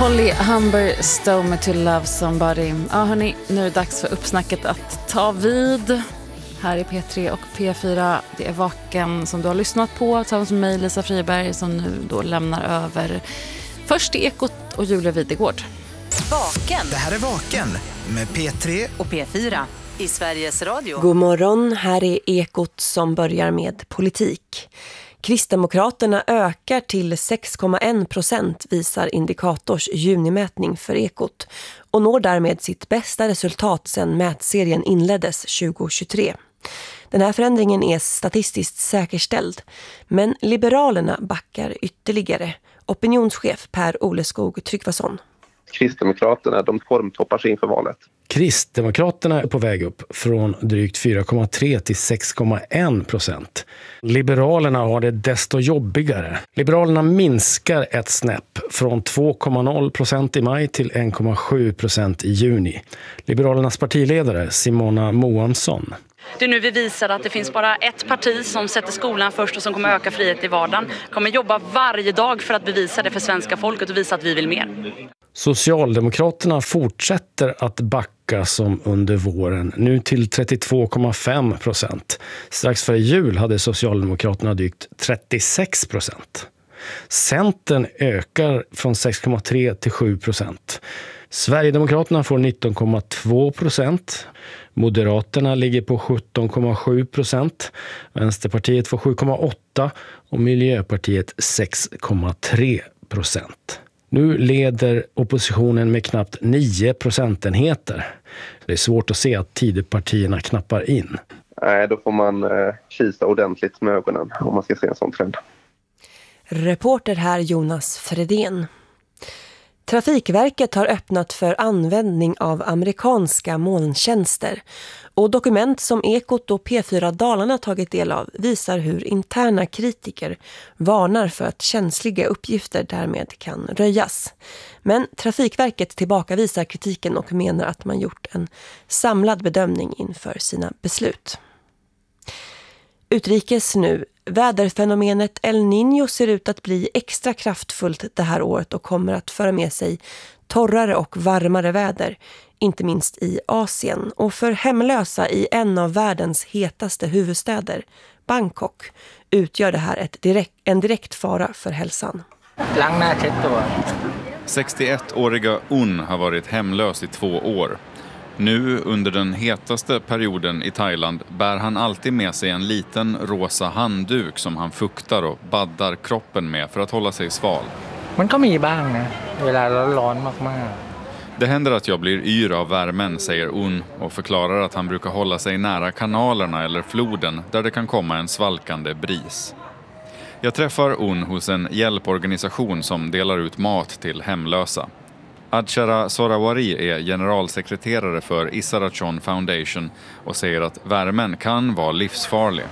Holly Humberstone med To Love Somebody. Ja hörni, nu är det dags för uppsnacket att ta vid. Här är P3 och P4. Det är Vaken som du har lyssnat på tillsammans med mig, Lisa Friberg, som nu då lämnar över först till Ekot och Julia Videgård. Vaken. Det här är Vaken med P3 och P4 i Sveriges Radio. God morgon, här är Ekot som börjar med politik. Kristdemokraterna ökar till 6,1% visar Indikators junimätning för Ekot och når därmed sitt bästa resultat sedan mätserien inleddes 2023. Den här förändringen är statistiskt säkerställd, men Liberalerna backar ytterligare. Opinionschef Per Oleskog Tryggvason. Kristdemokraterna, de formtoppar sig inför valet. Kristdemokraterna är på väg upp från drygt 4,3 till 6,1%. Liberalerna har det desto jobbigare. Liberalerna minskar ett snäpp från 2,0% i maj till 1,7% i juni. Liberalernas partiledare Simona Moansson. Det är nu vi visar att det finns bara ett parti som sätter skolan först och som kommer öka frihet i vardagen. Kommer jobba varje dag för att bevisa det för svenska folket och visa att vi vill mer. Socialdemokraterna fortsätter att backa som under våren, nu till 32,5%. Strax före jul hade Socialdemokraterna drygt 36%. Centern ökar från 6,3 till 7%. Sverigedemokraterna får 19,2%. Moderaterna ligger på 17,7%. Vänsterpartiet får 7,8% och Miljöpartiet 6,3%. Nu leder oppositionen med knappt 9 procentenheter. Det är svårt att se att Tidöpartierna knappar in. Nej, då får man kisa ordentligt med ögonen om man ska se en sån trend. Reporter här Jonas Fredén. Trafikverket har öppnat för användning av amerikanska molntjänster och dokument som Ekot och P4 Dalarna tagit del av visar hur interna kritiker varnar för att känsliga uppgifter därmed kan röjas. Men Trafikverket tillbakavisar kritiken och menar att man gjort en samlad bedömning inför sina beslut. Utrikes nu. Väderfenomenet El Niño ser ut att bli extra kraftfullt det här året och kommer att föra med sig torrare och varmare väder, inte minst i Asien. Och för hemlösa i en av världens hetaste huvudstäder, Bangkok, utgör det här en direkt fara för hälsan. 61-åriga Un har varit hemlös i 2 år. Nu under den hetaste perioden i Thailand bär han alltid med sig en liten rosa handduk som han fuktar och baddar kroppen med för att hålla sig sval. Det händer att jag blir yr av värmen, säger Un och förklarar att han brukar hålla sig nära kanalerna eller floden där det kan komma en svalkande bris. Jag träffar Un hos en hjälporganisation som delar ut mat till hemlösa. Adshara Sorawari är generalsekreterare för Isarachon Foundation och säger att värmen kan vara livsfarlig.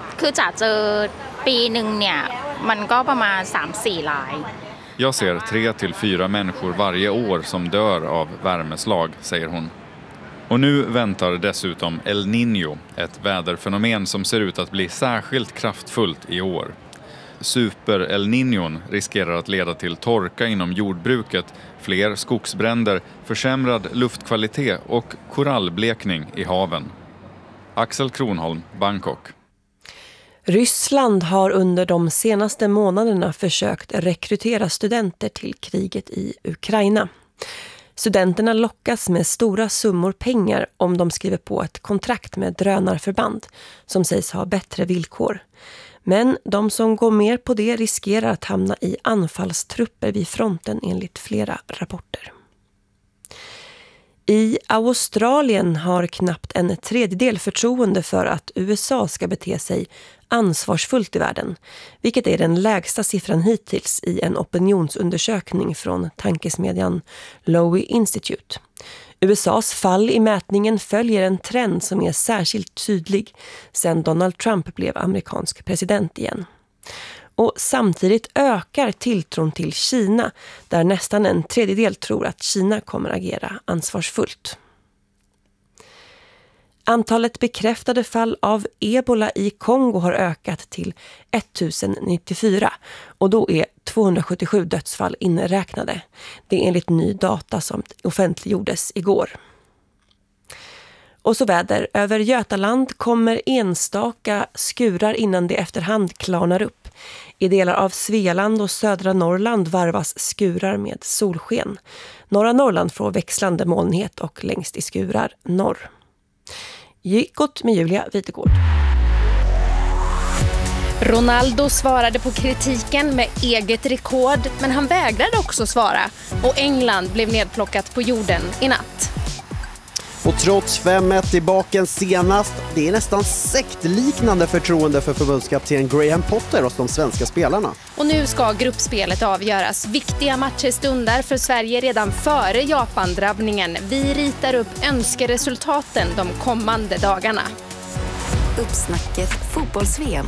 Jag ser 3 till 4 människor varje år som dör av värmeslag, säger hon. Och nu väntar dessutom El Niño, ett väderfenomen som ser ut att bli särskilt kraftfullt i år. Super El Niñon riskerar att leda till torka inom jordbruket, fler skogsbränder, försämrad luftkvalitet och korallblekning i haven. Axel Kronholm, Bangkok. Ryssland har under de senaste månaderna försökt rekrytera studenter till kriget i Ukraina. Studenterna lockas med stora summor pengar om de skriver på ett kontrakt med drönarförband som sägs ha bättre villkor. Men de som går mer på det riskerar att hamna i anfallstrupper vid fronten enligt flera rapporter. I Australien har knappt en tredjedel förtroende för att USA ska bete sig ansvarsfullt i världen, vilket är den lägsta siffran hittills i en opinionsundersökning från tankesmedjan Lowy Institute. USAs fall i mätningen följer en trend som är särskilt tydlig sedan Donald Trump blev amerikansk president igen. Och samtidigt ökar tilltron till Kina, där nästan en tredjedel tror att Kina kommer agera ansvarsfullt. Antalet bekräftade fall av ebola i Kongo har ökat till 1094 och då är 277 dödsfall inräknade. Det är enligt ny data som offentliggjordes igår. Och så väder. Över Götaland kommer enstaka skurar innan det efterhand klarnar upp. I delar av Svealand och södra Norrland varvas skurar med solsken. Norra Norrland får växlande molnighet och längst i skurar norr. Gott med Julia Witegård. Ronaldo svarade på kritiken med eget rekord, men han vägrade också svara. Och England blev nedplockat på jorden i natt. Och trots 5-1 i baken senast, det är nästan sektliknande förtroende för förbundskapten Graham Potter hos de svenska spelarna. Och nu ska gruppspelet avgöras. Viktiga matcher stundar för Sverige redan före Japan-drabbningen. Vi ritar upp önskeresultaten de kommande dagarna. Uppsnacket fotbolls-VM.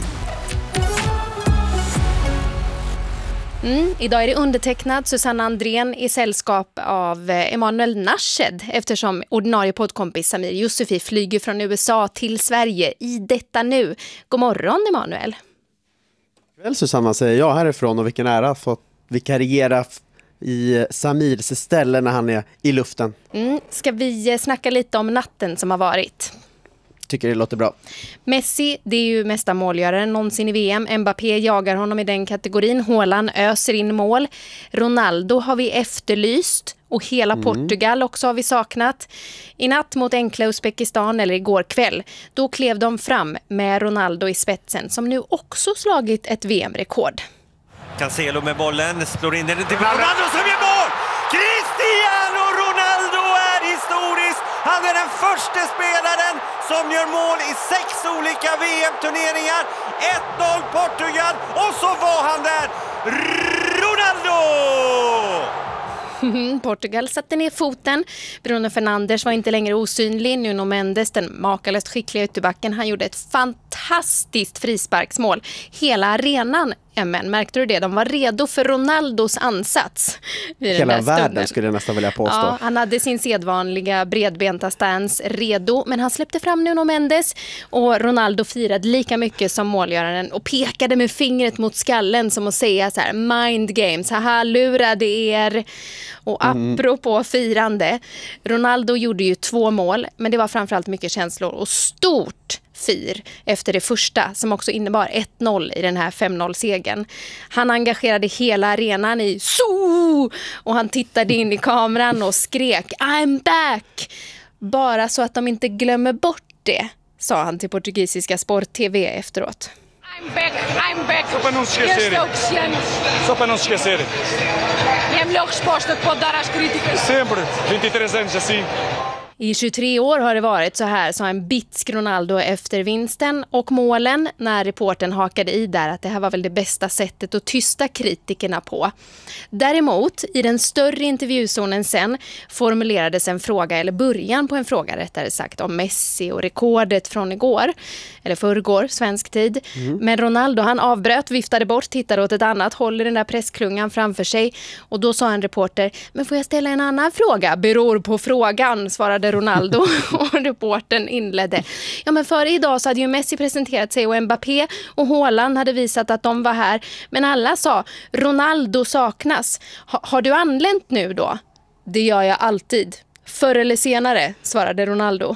Idag är det undertecknad Susanna Andrén i sällskap av Emanuel Nashed eftersom ordinarie poddkompis Samir Yusufi flyger från USA till Sverige i detta nu. God morgon Emanuel. Väl Susanna, säger jag härifrån, och vilken ära för att vikariera i Samirs ställe när han är i luften. Ska vi snacka lite om natten som har varit? Tycker det låter bra. Messi, det är ju mesta målgöraren någonsin i VM. Mbappé jagar honom i den kategorin. Haaland öser in mål. Ronaldo har vi efterlyst. Och hela Portugal också har vi saknat. I natt mot enkla Uzbekistan, eller igår kväll, då klev de fram med Ronaldo i spetsen, som nu också slagit ett VM-rekord. Cancelo med bollen, slår in den till Ronaldo som gör mål! Cristiano Ronaldo är historisk! Han är den första spelaren som gör mål i 6 olika VM-turneringar. 1-0 Portugal, och så var han där! Ronaldo! Portugal satte ner foten. Bruno Fernandes var inte längre osynlig. Nuno Mendes, den makalöst skickliga ytterbacken, han gjorde ett fantastiskt frisparksmål. Hela arenan, märkte du det? De var redo för Ronaldos ansats. Hela världen skulle jag nästan vilja påstå. Ja, han hade sin sedvanliga bredbenta stance redo, men han släppte fram Nuno Mendes och Ronaldo firade lika mycket som målgöraren och pekade med fingret mot skallen som att säga så här: mind games, haha, lurade er. Och apropå firande, Ronaldo gjorde ju 2 mål, men det var framförallt mycket känslor och stort fir efter det första som också innebar 1-0 i den här 5-0-segern. Han engagerade hela arenan i så, och han tittade in i kameran och skrek I'm back! Bara så att de inte glömmer bort det, sa han till portugisiska Sport-TV efteråt. I'm back. Só para não se esquecerem. Só para não se esquecerem. É a melhor resposta que pode dar às críticas. Sempre. 23 anos assim. I 23 år har det varit så här, sa en bitsk Ronaldo efter vinsten och målen, när reporten hakade i där att det här var väl det bästa sättet att tysta kritikerna på. Däremot, i den större intervjuzonen sen formulerades en fråga, eller början på en fråga rättare sagt, om Messi och rekordet från igår, eller förrgår, svensk tid. Men Ronaldo, han avbröt, viftade bort, tittade åt ett annat håll i den där pressklungan framför sig, och då sa en reporter, men får jag ställa en annan fråga? Beror på frågan, svarade Ronaldo, och reportern inledde. Ja, men före idag så hade ju Messi presenterat sig och Mbappé och Haaland hade visat att de var här. Men alla sa, Ronaldo saknas. Har du anlänt nu då? Det gör jag alltid. Förr eller senare, svarade Ronaldo.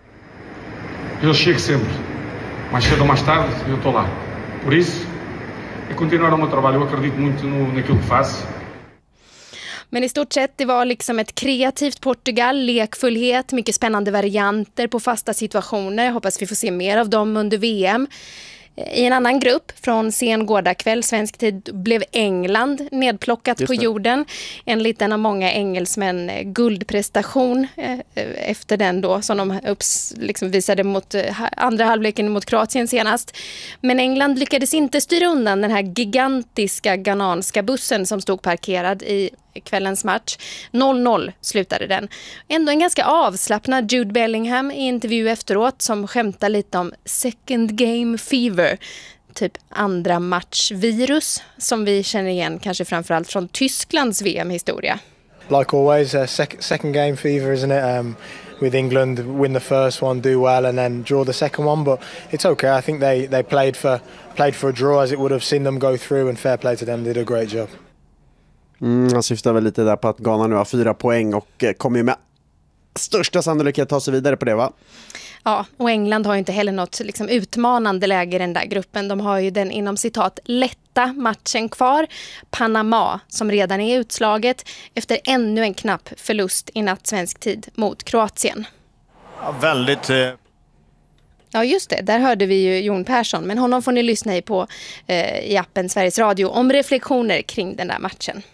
Eu chego sempre. Mais cedo ou mais tarde, eu estou lá. Por isso, é continuar o meu trabalho. Eu acredito muito naquilo que faço. Men i stort sett, det var liksom ett kreativt Portugal, lekfullhet, mycket spännande varianter på fasta situationer. Jag hoppas vi får se mer av dem under VM. I en annan grupp från sen gårdagkväll, svensk tid, blev England nedplockat på jorden. Enligt en av många engelsmän guldprestation efter den då som de liksom visade mot andra halvleken mot Kroatien senast. Men England lyckades inte styra undan den här gigantiska ghananska bussen som stod parkerad i kvällens match. 0-0 slutade den. Ändå en ganska avslappnad Jude Bellingham i intervju efteråt som skämtar lite om second game fever, typ andra matchvirus som vi känner igen kanske framförallt från Tysklands VM-historia. Like always, second game fever, isn't it? with England, win the first one, do well, and then draw the second one. But it's okay. I think they played for a draw as it would have seen them go through, and fair play to them. Did a great job. Han syftar väl lite där på att Ghana nu har 4 poäng och kommer ju med största sannolikhet ta sig vidare på det, va? Ja, och England har ju inte heller något liksom utmanande läge i den där gruppen. De har ju den inom citat lätta matchen kvar. Panama som redan är utslaget efter ännu en knapp förlust i natt svensk tid mot Kroatien. Ja, väldigt... Ja just det, där hörde vi ju Jon Persson, men honom får ni lyssna på i appen Sveriges Radio om reflektioner kring den där matchen.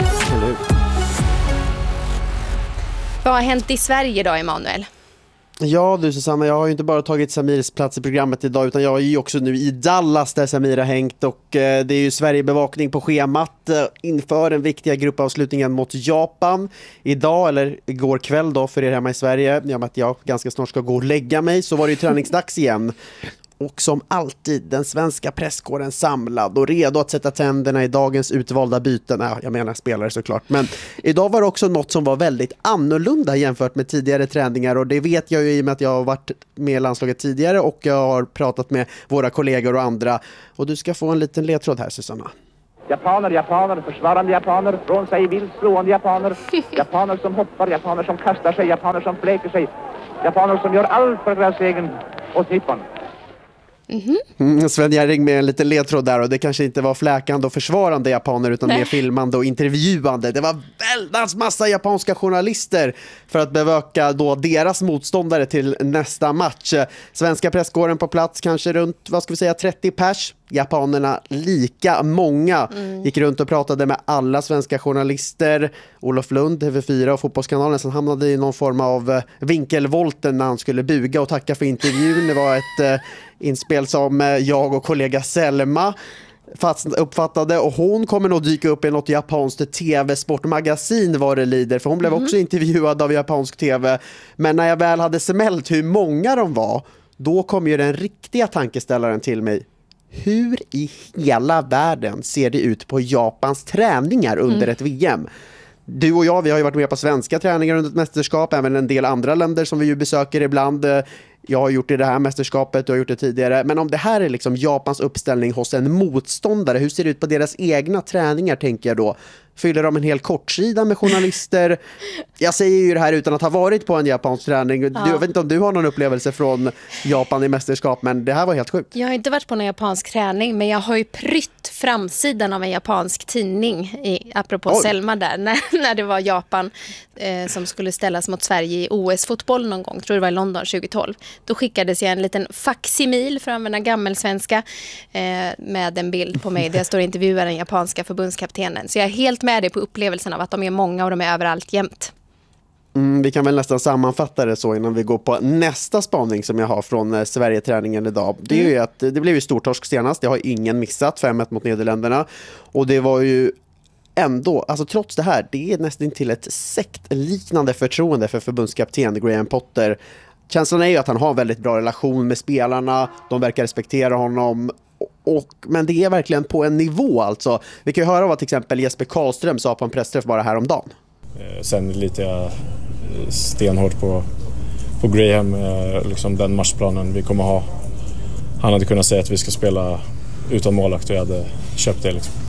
Vad har hänt i Sverige då, Emanuel? Ja du Susanna, jag har ju inte bara tagit Samirs plats i programmet idag utan jag är ju också nu i Dallas där Samir har hängt och det är ju Sverigebevakning på schemat inför den viktiga gruppavslutningen mot Japan idag eller igår kväll då för er hemma i Sverige. Jag med att jag ganska snart ska gå och lägga mig så var det ju träningsdags igen. Och som alltid, den svenska presskåren samlad och redo att sätta tänderna i dagens utvalda byten. Jag menar spelare såklart. Men idag var det också något som var väldigt annorlunda jämfört med tidigare träningar. Och det vet jag ju i och med att jag har varit med i landslaget tidigare och jag har pratat med våra kollegor och andra. Och du ska få en liten ledtråd här, Susanna. Japaner, försvarande japaner, från sig vilt slående japaner. Japaner som hoppar, japaner som kastar sig, japaner som fläker sig. Japaner som gör allt för deras egen och Nippon. Sven Jerring med en liten ledtråd där och det kanske inte var fläkande och försvarande japaner utan mer filmande och intervjuande. Det var väldigt massa japanska journalister för att bevaka då deras motståndare till nästa match. Svenska presskåren på plats kanske runt, 30 pers. Japanerna lika många. Gick runt och pratade med alla svenska journalister. Olof Lund, TV4 och Fotbollskanalen som hamnade i någon form av vinkelvolten när han skulle buga och tacka för intervjun. Det var ett inspel som jag och kollega Selma uppfattade och hon kommer nog dyka upp i något japanskt tv-sportmagasin vad det lider för hon blev också intervjuad av japansk tv men när jag väl hade smält hur många de var då kom ju den riktiga tankeställaren till mig. Hur i hela världen ser det ut på Japans träningar under ett VM? Du och jag, vi har ju varit med på svenska träningar under ett mästerskap, även en del andra länder som vi ju besöker ibland. Jag har gjort det här mästerskapet och har gjort det tidigare. Men om det här är liksom Japans uppställning hos en motståndare, hur ser det ut på deras egna träningar tänker jag då? Fyller de en hel kortsida med journalister? Jag säger ju det här utan att ha varit på en japansk träning. Ja. Jag vet inte om du har någon upplevelse från Japan i mästerskap, men det här var helt sjukt. Jag har inte varit på någon japansk träning, men jag har ju prytt framsidan av en japansk tidning, apropå Selma där, när det var Japan som skulle ställas mot Sverige i OS-fotboll någon gång, tror det var i London 2012. Då skickades jag en liten facsimil för att använda gammelsvenska med en bild på mig där jag står och intervjuar den japanska förbundskaptenen. Så jag är helt med dig på upplevelsen av att de är många och de är överallt jämt. Vi kan väl nästan sammanfatta det så innan vi går på nästa spaning som jag har från Sverige-träningen idag. Det är ju att det blev ju stortorsk senast, det har ingen missat, 5-1 mot Nederländerna. Och det var ju ändå, alltså trots det här, det är nästan till ett sektliknande förtroende för förbundskapten Graham Potter. Känslan är ju att han har väldigt bra relation med spelarna, de verkar respektera honom. Men det är verkligen på en nivå alltså. Vi kan ju höra vad till exempel Jesper Karlström sa på en pressträff bara häromdagen. Sen lite jag stenhårt på Graham, liksom den matchplanen vi kommer ha. Han hade kunnat säga att vi ska spela utan målvakt och jag hade köpt det liksom.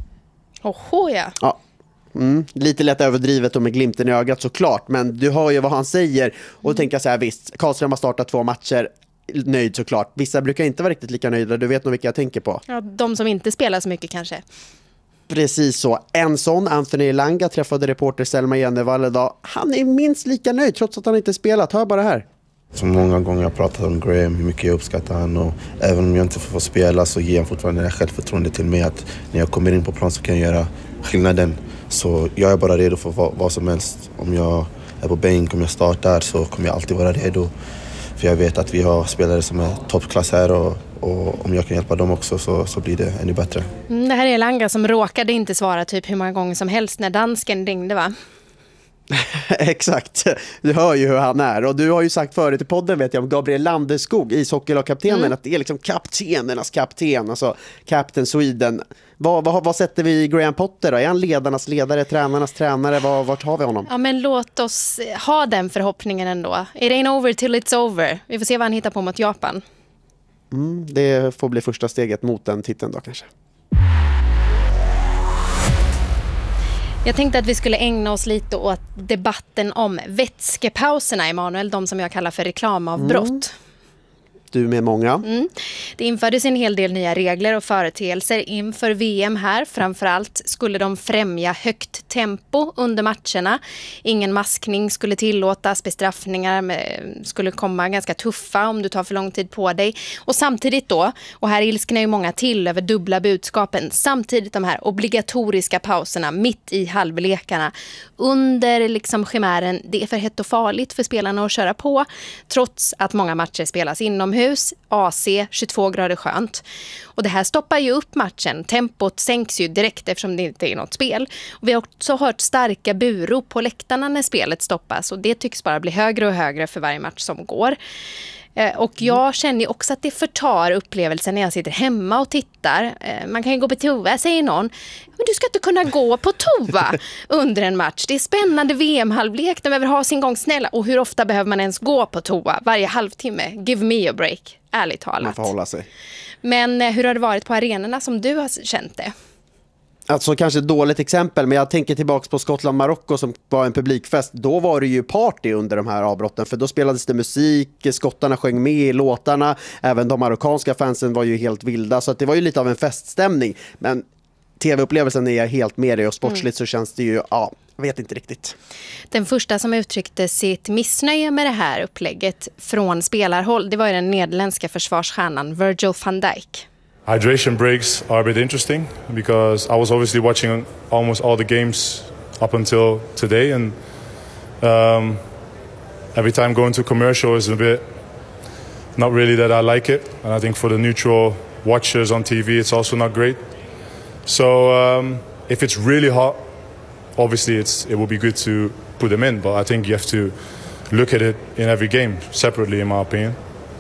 Ja. Lite lätt överdrivet och med glimten i ögat såklart, men du hör ju vad han säger och tänker så här, visst, Karlström har startat 2 matcher, nöjd såklart. Vissa brukar inte vara riktigt lika nöjda, du vet nog vilka jag tänker på. Ja, de som inte spelar så mycket kanske. Precis så. En sån, Anthony Elanga, träffade reporter Selma Jenevall idag. Han är minst lika nöjd trots att han inte spelat. Hör bara här. Så många gånger jag pratat om Graham, hur mycket jag uppskattar han och även om jag inte får spela så ger han fortfarande det självförtroende till mig att när jag kommer in på plan så kan jag göra skillnaden. Så jag är bara redo för vad som helst. Om jag är på bänk, om jag startar så kommer jag alltid vara redo. För jag vet att vi har spelare som är toppklass här och om jag kan hjälpa dem också så blir det ännu bättre. Det här är Elanga som råkade inte svara typ hur många gånger som helst när dansken ringde, va? Exakt, du hör ju hur han är. Och du har ju sagt förut i podden, vet jag, om Gabriel Landeskog, ishockeylagkaptenen, att det är liksom kaptenernas kapten, alltså Captain Sweden. Vad sätter vi Graham Potter då? Är han ledarnas ledare, tränarnas tränare? Vart har vi honom? Ja, men låt låt oss ha den förhoppningen ändå. It ain't over till it's over. Vi får se vad han hittar på mot Japan. Det får bli första steget mot den titeln då kanske. Jag tänkte att vi skulle ägna oss lite åt debatten om vätskepauserna, Emanuel, de som jag kallar för reklamavbrott. Du med många. Det infördes en hel del nya regler och företeelser inför VM här. Framförallt skulle de främja högt tempo under matcherna. Ingen maskning skulle tillåtas, bestraffningar skulle komma ganska tuffa om du tar för lång tid på dig. Och samtidigt då, och här ilsknar ju många till över dubbla budskapen, samtidigt de här obligatoriska pauserna mitt i halvlekarna. Under liksom chimären, det är för hett och farligt för spelarna att köra på, trots att många matcher spelas inomhus. AC, 22 grader skönt. Och det här stoppar ju upp matchen. Tempot sänks ju direkt eftersom det inte är något spel. Och vi har också hört starka burop på läktarna när spelet stoppas. Och det tycks bara bli högre och högre för varje match som går. Och jag känner ju också att det förtar upplevelsen när jag sitter hemma och tittar. Man kan ju gå på toa, säger någon. Men du ska inte kunna gå på toa under en match. Det är spännande VM-halvlek. De behöver ha sin gång, snälla. Och hur ofta behöver man ens gå på toa? Varje halvtimme. Give me a break. Ärligt talat. Man får hålla sig. Men hur har det varit på arenorna som du har känt det? Alltså kanske ett dåligt exempel, men jag tänker tillbaka på Skottland-Marocko som var en publikfest. Då var det ju party under de här avbrotten, för då spelades det musik, skottarna sjöng med i låtarna, även de marockanska fansen var ju helt vilda, så att det var ju lite av en feststämning. Men tv-upplevelsen är jag helt med dig, och sportsligt så känns det ju, jag vet inte riktigt. Den första som uttryckte sitt missnöje med det här upplägget från spelarhåll, det var ju den nederländska försvarsstjärnan Virgil van Dijk. Hydration breaks are a bit interesting because I was obviously watching almost all the games up until today, and every time going to commercial is a bit not really that I like it, and I think for the neutral watchers on TV it's also not great. So if it's really hot, obviously it will be good to put them in, but I think you have to look at it in every game separately, in my opinion.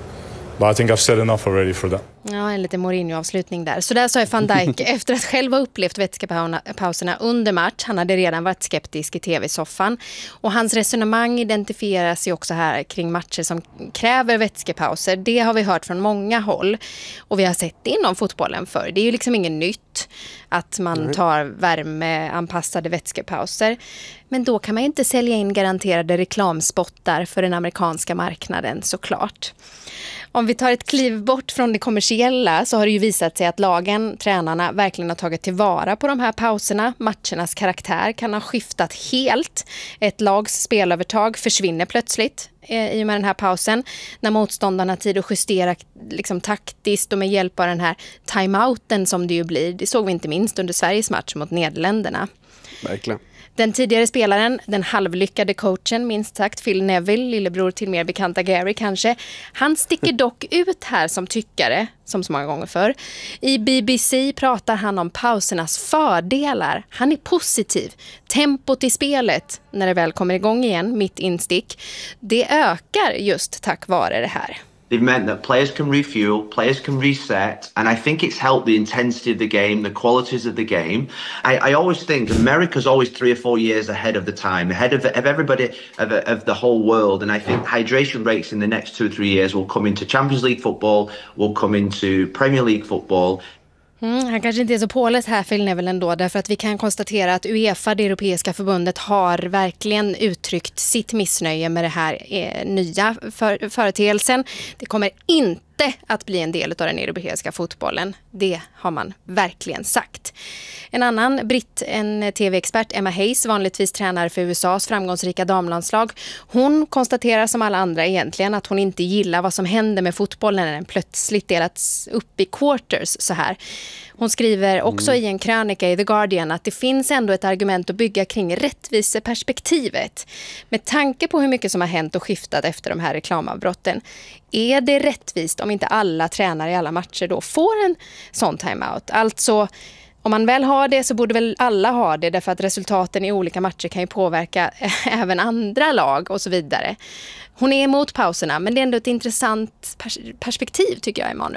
But I think I've said enough already for that. Ja, en liten Mourinho-avslutning där. Så där sa Van Dijk efter att själv ha upplevt vätskepauserna under match. Han hade redan varit skeptisk i tv-soffan. Och hans resonemang identifieras ju också här kring matcher som kräver vätskepauser. Det har vi hört från många håll. Och vi har sett det inom fotbollen för. Det är ju liksom inget nytt att man tar värmeanpassade vätskepauser. Men då kan man ju inte sälja in garanterade reklamspottar för den amerikanska marknaden, såklart. Om vi tar ett kliv bort från det kommersiella så har det ju visat sig att lagen, tränarna, verkligen har tagit tillvara på de här pauserna. Matchernas karaktär kan ha skiftat helt. Ett lags spelövertag försvinner plötsligt i och med den här pausen. När motståndarna har tid att justera liksom taktiskt och med hjälp av den här timeouten som det ju blir. Det såg vi inte minst under Sveriges match mot Nederländerna. Verkligen. Den tidigare spelaren, den halvlyckade coachen, minst sagt, Phil Neville, lillebror till mer bekanta Gary kanske, han sticker dock ut här som tyckare, som så många gånger förr. I BBC pratar han om pausernas fördelar. Han är positiv. Tempot i spelet, när det väl kommer igång igen, mitt instick, det ökar just tack vare det här. They've meant that players can refuel, players can reset, and I think it's helped the intensity of the game, the qualities of the game. I always think America's always 3 or 4 years ahead of the time, ahead of everybody, of the whole world, and I think hydration breaks in the next 2 or 3 years will come into Champions League football, will come into Premier League football. Han kanske inte är så påläst här, Phil Neville, ändå, därför att vi kan konstatera att UEFA, det europeiska förbundet, har verkligen uttryckt sitt missnöje med det här nya företeelsen. Det kommer inte att bli en del av den europeiska fotbollen. Det har man verkligen sagt. En annan britt, en tv-expert, Emma Hayes, vanligtvis tränare för USAs framgångsrika damlandslag. Hon konstaterar som alla andra egentligen att hon inte gillar vad som händer med fotbollen när den plötsligt delats upp i quarters så här. Hon skriver också i en krönika i The Guardian att det finns ändå ett argument att bygga kring rättviseperspektivet. Med tanke på hur mycket som har hänt och skiftat efter de här reklamavbrotten, är det rättvist om inte alla tränare i alla matcher då får en sån timeout? Alltså, om man väl har det så borde väl alla ha det, därför att resultaten i olika matcher kan ju påverka även andra lag och så vidare. Hon är emot pauserna, men det är ändå ett intressant perspektiv, tycker jag, Emanuel.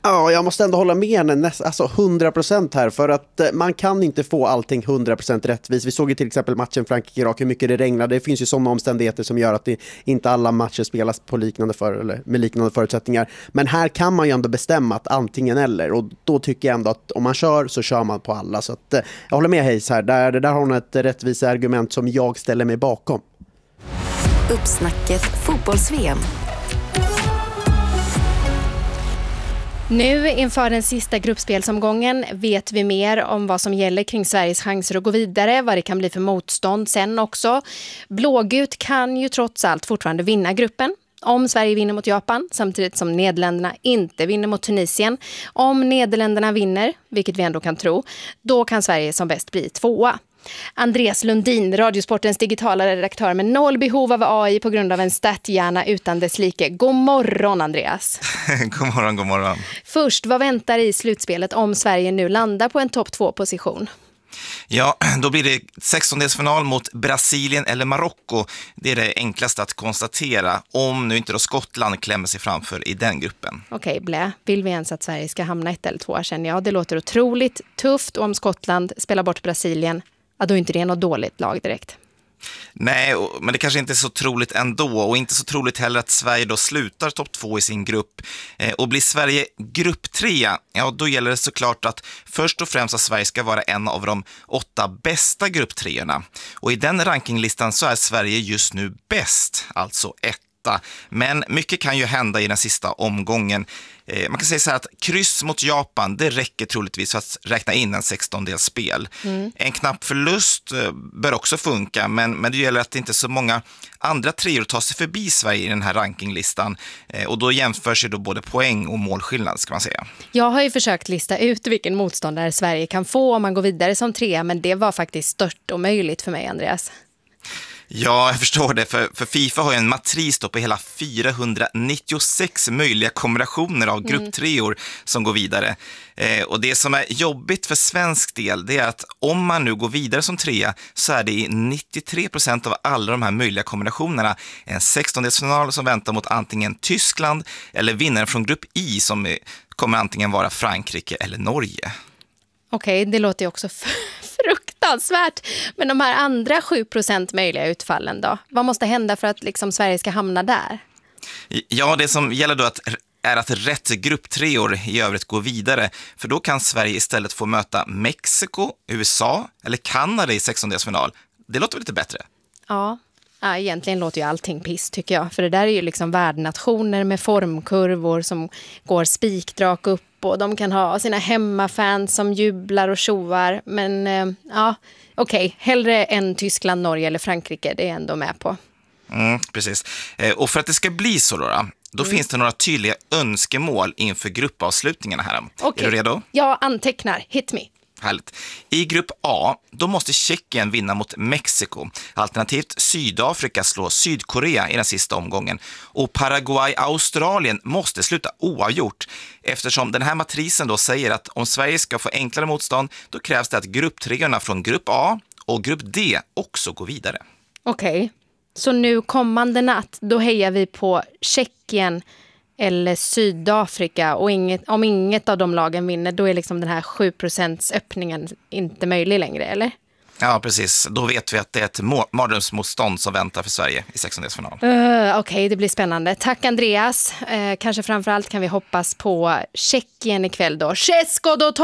Ja, jag måste ändå hålla med henne 100% här, för att man kan inte få allting 100% rättvis. Vi såg ju till exempel matchen Frankrike-Irak, hur mycket det regnade. Det finns ju sådana omständigheter som gör att inte alla matcher spelas på med liknande förutsättningar. Men här kan man ju ändå bestämma att antingen eller, och då tycker jag ändå att om man kör så kör man på alla. Så att, jag håller med Hayes här. Där har hon ett rättvisa argument som jag ställer mig bakom. Uppsnacket fotbolls-VM. Nu inför den sista gruppspelsomgången vet vi mer om vad som gäller kring Sveriges chanser att gå vidare, vad det kan bli för motstånd sen också. Blågult kan ju trots allt fortfarande vinna gruppen. Om Sverige vinner mot Japan, samtidigt som Nederländerna inte vinner mot Tunisien. Om Nederländerna vinner, vilket vi ändå kan tro, då kan Sverige som bäst bli 2:a. Andreas Lundin, Radiosportens digitala redaktör med noll behov av AI på grund av en statthjärna utan dess like. God morgon, Andreas. God morgon. Först, vad väntar i slutspelet om Sverige nu landar på en topp 2-position? Ja, då blir det 16-delsfinal mot Brasilien eller Marocko. Det är det enklaste att konstatera, om nu inte då Skottland klämmer sig framför i den gruppen. Okej, blä. Vill vi ens att Sverige ska hamna 1 eller 2, känner jag. Det låter otroligt tufft, och om Skottland spelar bort Brasilien, ja, då är inte det något dåligt lag direkt. Nej, men det kanske inte är så troligt ändå, och inte så troligt heller att Sverige då slutar topp 2 i sin grupp. Och blir Sverige grupp 3, ja, då gäller det såklart att först och främst att Sverige ska vara en av de 8 bästa grupp 3-erna. Och i den rankinglistan så är Sverige just nu bäst, alltså 1. Men mycket kan ju hända i den sista omgången. Man kan säga så här att kryss mot Japan, det räcker troligtvis för att räkna in en 16-delsspel. En knapp förlust bör också funka, men det gäller att det inte är så många andra treor tar sig förbi Sverige i den här rankinglistan. Och då jämförs ju då både poäng och målskillnad, ska man säga. Jag har ju försökt lista ut vilken motståndare Sverige kan få om man går vidare som 3, men det var faktiskt stört omöjligt för mig, Andreas. Ja, jag förstår det, för FIFA har ju en matris då på hela 496 möjliga kombinationer av grupptreor som går vidare. Och det som är jobbigt för svensk del, det är att om man nu går vidare som 3 så är det i 93% av alla de här möjliga kombinationerna en 16-delsfinal som väntar mot antingen Tyskland eller vinnaren från grupp I, som kommer antingen vara Frankrike eller Norge. Okej, det låter ju också fruktansvärt. Men de här andra 7% möjliga utfallen då? Vad måste hända för att liksom Sverige ska hamna där? Ja, det som gäller då är att rätt grupptreor i övrigt går vidare. För då kan Sverige istället få möta Mexiko, USA eller Kanada i 16-delsfinal. Det låter lite bättre. Ja, egentligen låter ju allting piss, tycker jag. För det där är ju liksom värdnationer med formkurvor som går spikdrak upp. Och de kan ha sina hemmafans som jublar och tjoar. Men okej, hellre än Tyskland, Norge eller Frankrike, det är jag ändå med på. Precis. Och för att det ska bli så då finns det några tydliga önskemål inför gruppavslutningarna här. Okay. Är du redo? Jag antecknar. Hit me. Härligt. I grupp A, då måste Tjeckien vinna mot Mexiko. Alternativt Sydafrika slå Sydkorea i den sista omgången. Och Paraguay-Australien måste sluta oavgjort. Eftersom den här matrisen då säger att om Sverige ska få enklare motstånd, då krävs det att grupptreorna från grupp A och grupp D också går vidare. Okej. Så nu kommande natt, då hejar vi på Tjeckien eller Sydafrika, och om inget av de lagen vinner, då är liksom den här 7% öppningen inte möjlig längre, eller? Ja, precis. Då vet vi att det är ett mardrömsmotstånd som väntar för Sverige i 16-delsfinal. Okej, det blir spännande. Tack, Andreas. Kanske framförallt kan vi hoppas på Tjeckien ikväll då. Česko do